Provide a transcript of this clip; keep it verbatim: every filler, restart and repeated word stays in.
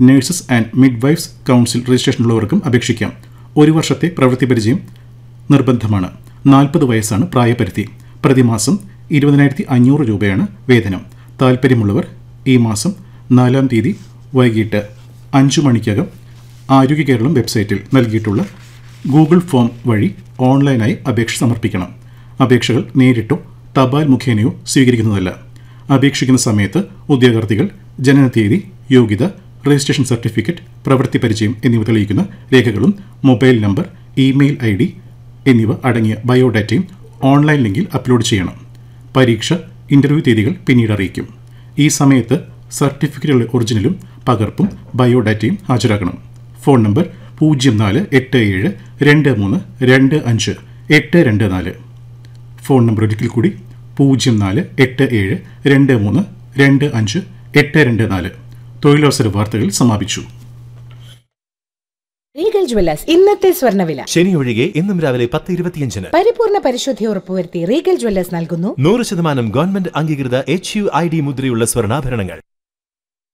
Nurses and midwives council രജിസ്ട്രേഷനുള്ളവർക്കും അപേക്ഷിക്കാം. ഒരു വർഷത്തെ പ്രവൃത്തി പരിചയം നിർബന്ധമാണ്. നാൽപ്പത് വയസ്സാണ് പ്രായപരിധി. പ്രതിമാസം ഇരുപതിനായിരത്തി അഞ്ഞൂറ് രൂപയാണ് വേതനം. താൽപ്പര്യമുള്ളവർ ഈ മാസം നാലാം തീയതി വൈകിട്ട് അഞ്ചു മണിക്കകം ആരോഗ്യ കേരളം വെബ്സൈറ്റിൽ നൽകിയിട്ടുള്ള ഗൂഗിൾ ഫോം വഴി ഓൺലൈനായി അപേക്ഷ സമർപ്പിക്കണം. അപേക്ഷകൾ നേരിട്ടോ തപാൽ മുഖേനയോ സ്വീകരിക്കുന്നതല്ല. അപേക്ഷിക്കുന്ന സമയത്ത് ഉദ്യോഗാർത്ഥികൾ ജനനത്തീയതി, യോഗ്യത, രജിസ്ട്രേഷൻ സർട്ടിഫിക്കറ്റ്, പ്രവൃത്തി പരിചയം എന്നിവ തെളിയിക്കുന്ന രേഖകളും mobile number, email I D എന്നിവ അടങ്ങിയ ബയോഡാറ്റയും ഓൺലൈൻ ലിങ്കിൽ അപ്ലോഡ് ചെയ്യണം. പരീക്ഷ, ഇൻ്റർവ്യൂ തീയതികൾ പിന്നീട് അറിയിക്കും. ഈ സമയത്ത് സർട്ടിഫിക്കറ്റുകളുടെ ഒറിജിനലും പകർപ്പും ബയോഡാറ്റയും ഹാജരാക്കണം. ഫോൺ നമ്പർ പൂജ്യം നാല് എട്ട് ഏഴ് രണ്ട് മൂന്ന് രണ്ട് അഞ്ച് എട്ട് രണ്ട് നാല്. ഫോൺ നമ്പർ ഒരിക്കൽ കൂടി പൂജ്യം നാല് എട്ട് ഏഴ് രണ്ട് മൂന്ന് രണ്ട് അഞ്ച് എട്ട് രണ്ട് നാല്. തൊഴിലവസര വാർത്തകൾ സമാപിച്ചു. റീഗൽ ജ്വല്ലേഴ്സ് ഇന്നത്തെ സ്വർണ്ണവില. ശനി ഒഴികെ ഇന്നും രാവിലെ പത്ത് ഇരുപത്തിയഞ്ചിന് പരിപൂർണ പരിശുദ്ധി ഉറപ്പുവരുത്തി റീഗൽ ജ്വല്ലേഴ്സ് നൽകുന്നു നൂറ് ശതമാനം ഗവൺമെന്റ് അംഗീകൃത എച്ച് യു ഐ ഡി മുദ്രയുള്ള സ്വർണ്ണാഭരണങ്ങൾ.